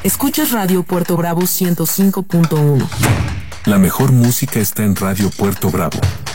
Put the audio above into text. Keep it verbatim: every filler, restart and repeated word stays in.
Escuchas Radio Puerto Bravo ciento cinco punto uno. La mejor música está en Radio Puerto Bravo.